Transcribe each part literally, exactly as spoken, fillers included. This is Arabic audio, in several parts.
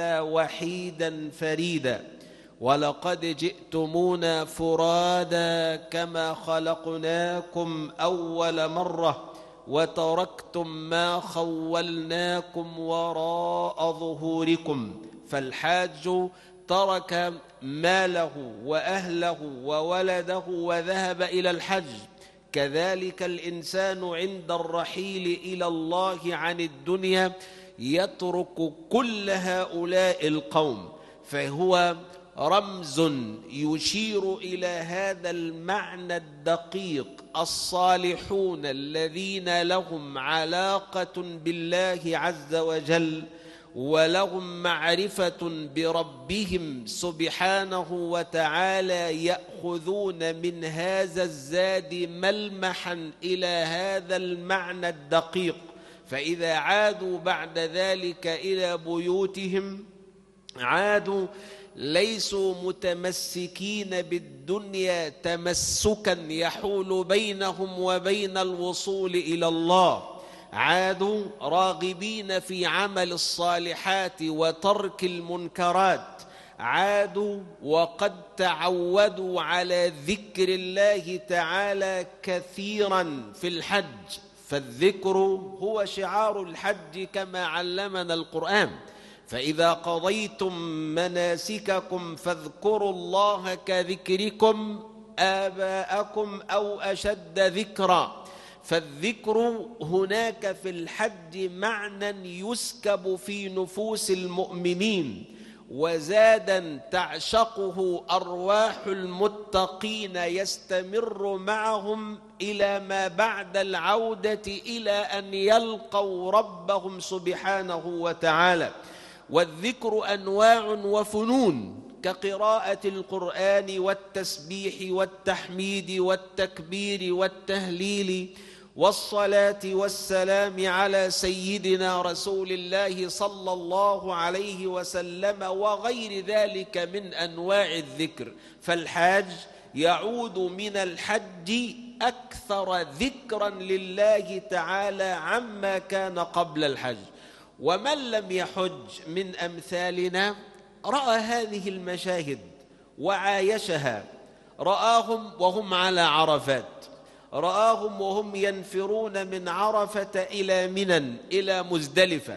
وحيدا فريدا ولقد جئتمونا فرادا كما خلقناكم أول مرة وتركتم ما خولناكم وراء ظهوركم. فالحاج ترك ماله وأهله وولده وذهب إلى الحج. كذلك الإنسان عند الرحيل إلى الله عن الدنيا يترك كل هؤلاء القوم، فهو رمز يشير إلى هذا المعنى الدقيق. الصالحون الذين لهم علاقة بالله عز وجل ولهم معرفة بربهم سبحانه وتعالى يأخذون من هذا الزاد ملمحا إلى هذا المعنى الدقيق، فإذا عادوا بعد ذلك إلى بيوتهم عادوا ليسوا متمسكين بالدنيا تمسكا يحول بينهم وبين الوصول إلى الله، عادوا راغبين في عمل الصالحات وترك المنكرات، عادوا وقد تعودوا على ذكر الله تعالى كثيرا في الحج، فالذكر هو شعار الحج كما علمنا القرآن. فإذا قضيتم مناسككم فاذكروا الله كذكركم آباءكم أو أشد ذكرا. فالذكر هناك في الحج معنى يسكب في نفوس المؤمنين وزادا تعشقه أرواح المتقين يستمر معهم إلى ما بعد العودة إلى أن يلقوا ربهم سبحانه وتعالى. والذكر أنواع وفنون كقراءة القرآن والتسبيح والتحميد والتكبير والتهليل والصلاة والسلام على سيدنا رسول الله صلى الله عليه وسلم وغير ذلك من أنواع الذكر. فالحاج يعود من الحج أكثر ذكرا لله تعالى عما كان قبل الحج. ومن لم يحج من أمثالنا رأى هذه المشاهد وعايشها، رآهم وهم على عرفات، رآهم وهم ينفرون من عرفة إلى منى إلى مزدلفة،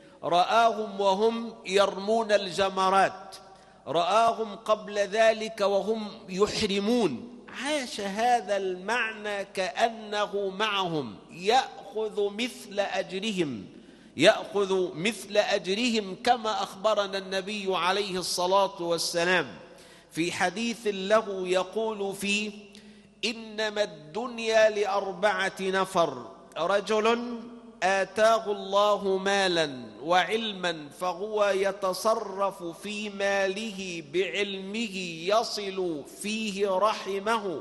رآهم وهم يرمون الجمرات، رآهم قبل ذلك وهم يحرمون. عاش هذا المعنى كأنه معهم، يأخذ مثل أجرهم يأخذ مثل أجرهم كما أخبرنا النبي عليه الصلاة والسلام في حديث له يقول فيه: إنما الدنيا لأربعة نفر، رجل آتاه الله مالا وعلما فهو يتصرف في ماله بعلمه يصل فيه رحمه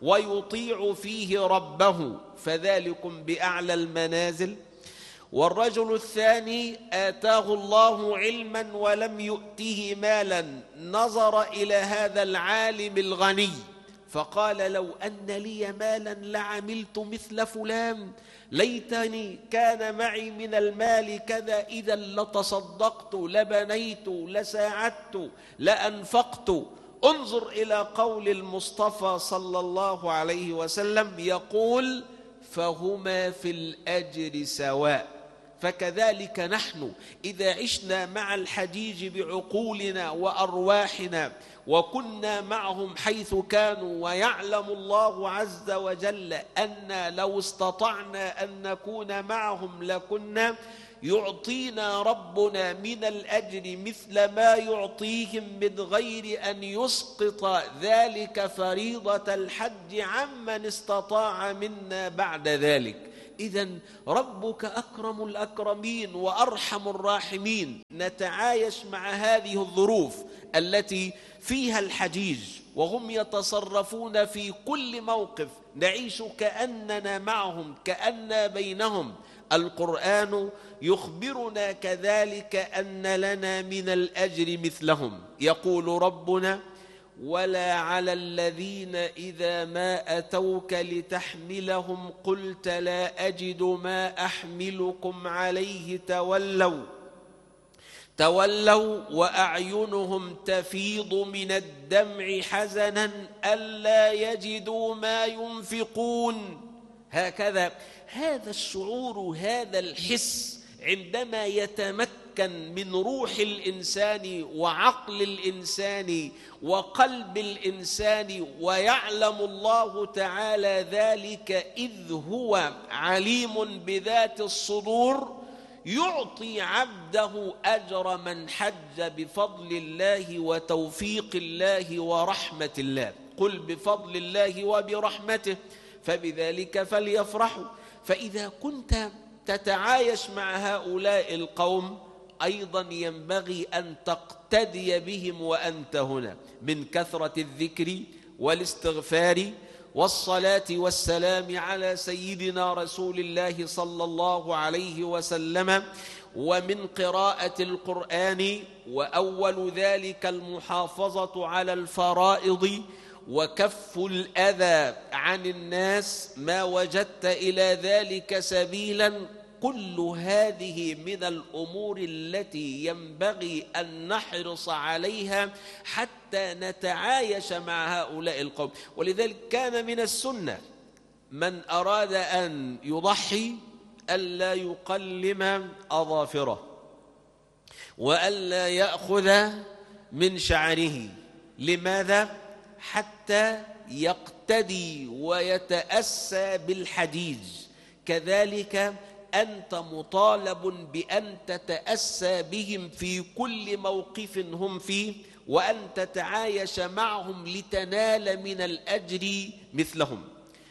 ويطيع فيه ربه فذلكم بأعلى المنازل. والرجل الثاني آتاه الله علما ولم يؤته مالا، نظر إلى هذا العالم الغني فقال: لو أن لي مالا لعملت مثل فلان، ليتني كان معي من المال كذا، إذا لتصدقت لبنيت لساعدت لأنفقت. انظر إلى قول المصطفى صلى الله عليه وسلم يقول: فهما في الأجر سواء. فكذلك نحن إذا عشنا مع الحجيج بعقولنا وأرواحنا وكنا معهم حيث كانوا، ويعلم الله عز وجل أن لو استطعنا أن نكون معهم لكنا، يعطينا ربنا من الأجر مثل ما يعطيهم من غير أن يسقط ذلك فريضة الحج عمن استطاع منا بعد ذلك. إذن ربك أكرم الأكرمين وأرحم الراحمين. نتعايش مع هذه الظروف التي فيها الحجيج وهم يتصرفون في كل موقف، نعيش كأننا معهم، كأننا بينهم. القرآن يخبرنا كذلك أن لنا من الأجر مثلهم. يقول ربنا: ولا على الذين إذا ما أتوك لتحملهم قلت لا أجد ما أحملكم عليه تولوا تولوا وأعينهم تفيض من الدمع حزنا ألا يجدوا ما ينفقون. هكذا هذا الشعور، هذا الحس عندما يتمكن من روح الإنسان وعقل الإنسان وقلب الإنسان، ويعلم الله تعالى ذلك إذ هو عليم بذات الصدور، يعطي عبده أجر من حج بفضل الله وتوفيق الله ورحمة الله. قل بفضل الله وبرحمته فبذلك فليفرحوا. فإذا كنت تتعايش مع هؤلاء القوم أيضا ينبغي أن تقتدي بهم وأنت هنا، من كثرة الذكر والاستغفار والصلاة والسلام على سيدنا رسول الله صلى الله عليه وسلم، ومن قراءة القرآن، وأول ذلك المحافظة على الفرائض وكف الأذى عن الناس ما وجدت إلى ذلك سبيلا. كل هذه من الأمور التي ينبغي أن نحرص عليها حتى نتعايش مع هؤلاء القوم. ولذلك كان من السنة من أراد أن يضحي ألا يقلم أظافره وألا يأخذ من شعره. لماذا؟ حتى يقتدي ويتأسى بالحديث. كذلك أنت مطالب بأن تتأسى بهم في كل موقف هم فيه، وأن تتعايش معهم لتنال من الأجر مثلهم.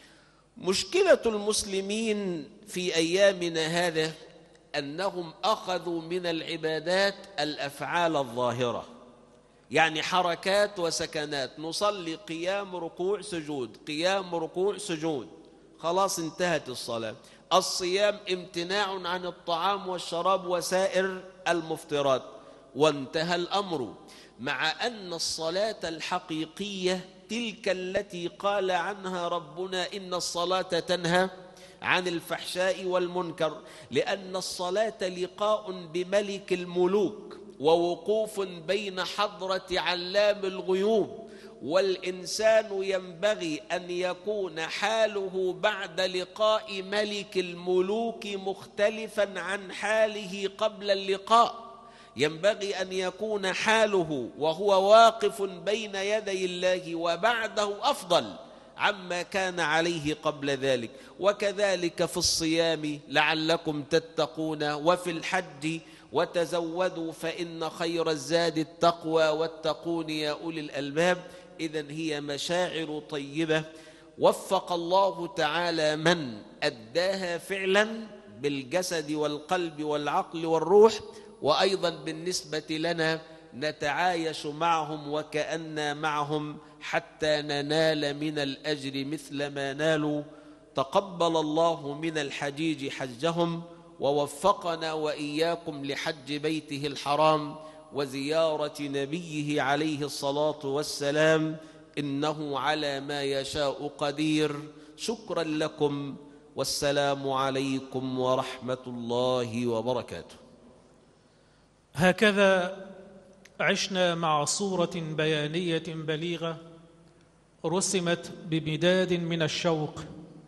مشكلة المسلمين في أيامنا هذا أنهم أخذوا من العبادات الأفعال الظاهرة، يعني حركات وسكنات، نصلي قيام ركوع سجود، قيام ركوع سجود، خلاص انتهت الصلاة. الصيام امتناع عن الطعام والشراب وسائر المفطرات وانتهى الأمر. مع أن الصلاة الحقيقية تلك التي قال عنها ربنا إن الصلاة تنهى عن الفحشاء والمنكر، لأن الصلاة لقاء بملك الملوك ووقوف بين حضرة علام الغيوب، والإنسان ينبغي أن يكون حاله بعد لقاء ملك الملوك مختلفا عن حاله قبل اللقاء. ينبغي أن يكون حاله وهو واقف بين يدي الله وبعده أفضل عما كان عليه قبل ذلك. وكذلك في الصيام لعلكم تتقون، وفي الحج وتزودوا فإن خير الزاد التقوى واتقون يا أولي الألباب. إذن هي مشاعر طيبة وفق الله تعالى من أداها فعلا بالجسد والقلب والعقل والروح، وأيضا بالنسبة لنا نتعايش معهم وكأننا معهم حتى ننال من الأجر مثل ما نالوا. تقبل الله من الحجيج حجهم، ووفقنا وإياكم لحج بيته الحرام وزيارة نبيه عليه الصلاة والسلام، إنه على ما يشاء قدير. شكرا لكم، والسلام عليكم ورحمة الله وبركاته. هكذا عشنا مع صورة بيانية بليغة رسمت بمداد من الشوق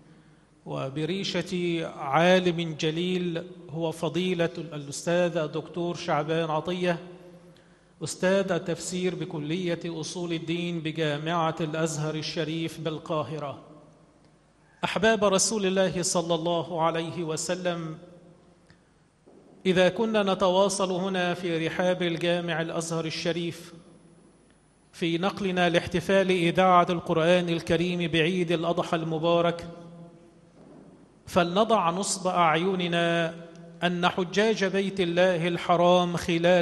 وبريشة عالم جليل هو فضيلة الأستاذ الدكتور شعبان عطية، أستاذ التفسير بكلية أصول الدين بجامعة الأزهر الشريف بالقاهرة. أحباب رسول الله صلى الله عليه وسلم، إذا كنا نتواصل هنا في رحاب الجامع الأزهر الشريف في نقلنا لاحتفال إذاعة القرآن الكريم بعيد الأضحى المبارك، فلنضع نصب أعيننا أن حجاج بيت الله الحرام خلال